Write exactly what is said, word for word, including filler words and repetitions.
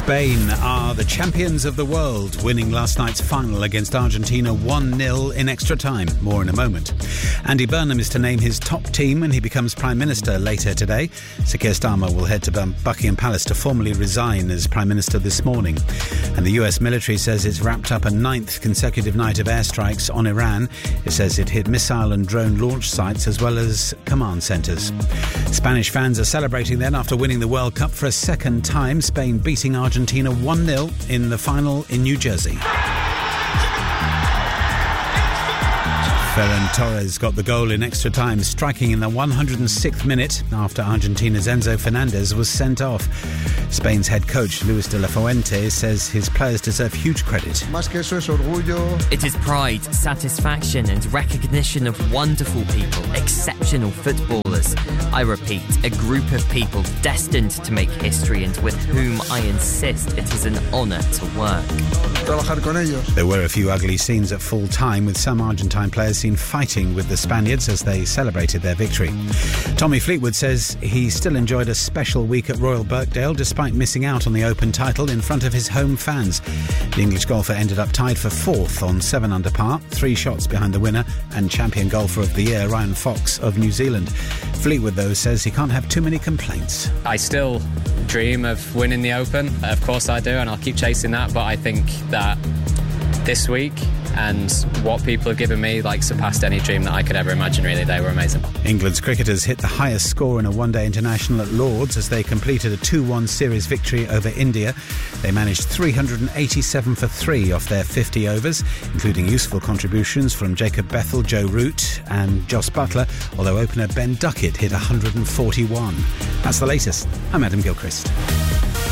Spain are the champions of the world, winning last night's final against Argentina one nil in extra time. More in a moment. Andy Burnham is to name his top team when he becomes Prime Minister later today. Sir Keir Starmer will head to Buckingham Palace to formally resign as Prime Minister this morning. And the U S military says it's wrapped up a ninth consecutive night of airstrikes on Iran. It says it hit missile and drone launch sites as well as command centres. Spanish fans are celebrating then after winning the World Cup for a second time. Spain beating Argentina one nil in the final in New Jersey. Ferran Torres got the goal in extra time, striking in the one hundred sixth minute after Argentina's Enzo Fernandez was sent off. Spain's head coach, Luis de la Fuente, says his players deserve huge credit. It is pride, satisfaction and recognition of wonderful people, exceptional footballers. I repeat, a group of people destined to make history and with whom I insist it is an honour to work. There were a few ugly scenes at full time, with some Argentine players seen fighting with the Spaniards as they celebrated their victory. Tommy Fleetwood says he still enjoyed a special week at Royal Birkdale despite missing out on the Open title in front of his home fans. The English golfer ended up tied for fourth on seven under par, three shots behind the winner and champion golfer of the year, Ryan Fox of New Zealand. Fleetwood, though, says he can't have too many complaints. I still dream of winning the Open. Of course I do, and I'll keep chasing that, but I think that this week and what people have given me like surpassed any dream that I could ever imagine, really. They were amazing. England's cricketers hit the highest score in a one-day international at Lords as they completed a two one series victory over India. They managed three hundred eighty-seven for three off their fifty overs, including useful contributions from Jacob Bethel, Joe Root and Jos Buttler, although opener Ben Duckett hit one hundred forty-one. That's the latest. I'm Adam Gilchrist.